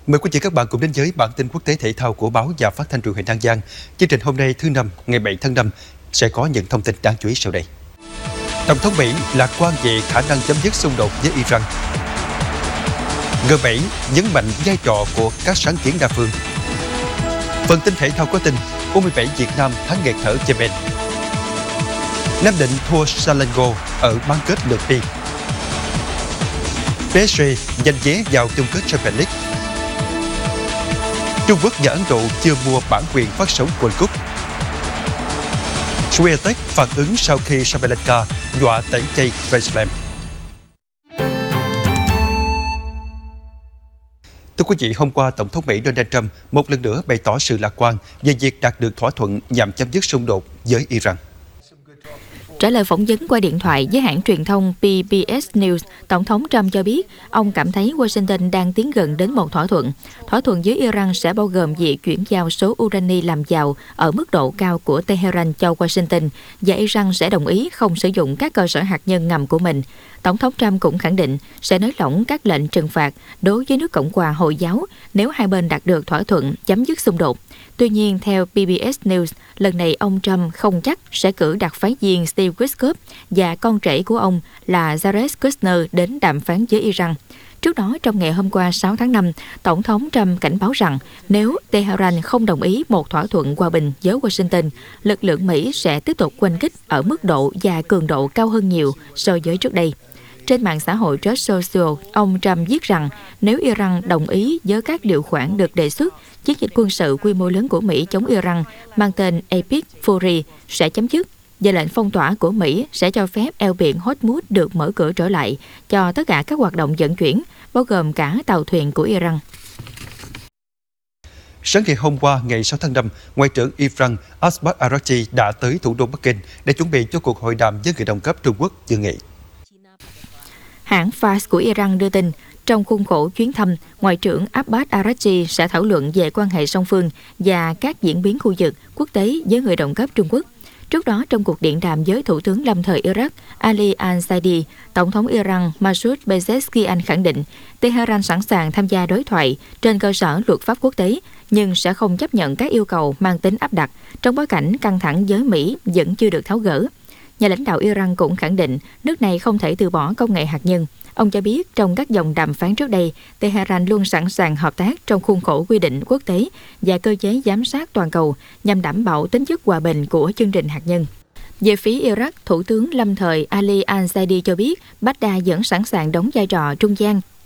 Mời quý vị các bạn cùng đến với bản tin quốc tế thể thao của báo và phát thanh truyền hình An Giang. Chương trình hôm nay thứ Năm, ngày 7 tháng 5 sẽ có những thông tin đáng chú ý sau đây. Tổng thống Mỹ lạc quan về khả năng chấm dứt xung đột với Iran. G7 nhấn mạnh vai trò của các sáng kiến đa phương. Phần tin thể thao có tin U17 Việt Nam thắng nghẹt thở Yemen. Nam Định thua Selangor ở bán kết lượt đi. PSG giành vé vào chung kết Champions League. Trung Quốc và Ấn Độ chưa mua bản quyền phát sóng World Cup. Swiatek phản ứng sau khi Sabalenka dọa tẩy chay Grand Slam. Thưa quý vị, hôm qua Tổng thống Mỹ Donald Trump một lần nữa bày tỏ sự lạc quan về việc đạt được thỏa thuận nhằm chấm dứt xung đột với Iran. Trả lời phỏng vấn qua điện thoại với hãng truyền thông PBS News, Tổng thống Trump cho biết ông cảm thấy Washington đang tiến gần đến một thỏa thuận. Thỏa thuận với Iran sẽ bao gồm việc chuyển giao số urani làm giàu ở mức độ cao của Tehran cho Washington và Iran sẽ đồng ý không sử dụng các cơ sở hạt nhân ngầm của mình. Tổng thống Trump cũng khẳng định sẽ nới lỏng các lệnh trừng phạt đối với nước Cộng hòa Hồi giáo nếu hai bên đạt được thỏa thuận chấm dứt xung đột. Tuy nhiên, theo PBS News, lần này ông Trump không chắc sẽ cử đặc phái viên Steve Witkoff và con rể của ông là Jared Kushner đến đàm phán với Iran. Trước đó, trong ngày hôm qua 6 tháng 5, Tổng thống Trump cảnh báo rằng nếu Tehran không đồng ý một thỏa thuận hòa bình với Washington, lực lượng Mỹ sẽ tiếp tục oanh kích ở mức độ và cường độ cao hơn nhiều so với trước đây. Trên mạng xã hội Truth Social, ông Trump viết rằng nếu Iran đồng ý với các điều khoản được đề xuất, chiến dịch quân sự quy mô lớn của Mỹ chống Iran mang tên Epic Fury sẽ chấm dứt và lệnh phong tỏa của Mỹ sẽ cho phép eo biển Hormuz được mở cửa trở lại cho tất cả các hoạt động vận chuyển, bao gồm cả tàu thuyền của Iran. Sáng ngày hôm qua, ngày 6 tháng 5, Ngoại trưởng Iran Abbas Araghchi đã tới thủ đô Bắc Kinh để chuẩn bị cho cuộc hội đàm với người đồng cấp Trung Quốc Vương Nghị. Hãng Fars của Iran đưa tin, trong khuôn khổ chuyến thăm, Ngoại trưởng Abbas Araghchi sẽ thảo luận về quan hệ song phương và các diễn biến khu vực, quốc tế với người đồng cấp Trung Quốc. Trước đó, trong cuộc điện đàm với Thủ tướng lâm thời Iraq Ali al-Zaidi, Tổng thống Iran Masoud Pezeshkian khẳng định Tehran sẵn sàng tham gia đối thoại trên cơ sở luật pháp quốc tế, nhưng sẽ không chấp nhận các yêu cầu mang tính áp đặt trong bối cảnh căng thẳng với Mỹ vẫn chưa được tháo gỡ. Nhà lãnh đạo Iran cũng khẳng định nước này không thể từ bỏ công nghệ hạt nhân. Ông cho biết trong các vòng đàm phán trước đây, Tehran luôn sẵn sàng hợp tác trong khuôn khổ quy định quốc tế và cơ chế giám sát toàn cầu nhằm đảm bảo tính chất hòa bình của chương trình hạt nhân. Về phía Iraq, Thủ tướng lâm thời Ali al-Zaidi cho biết Baghdad vẫn sẵn sàng đóng vai trò trung gian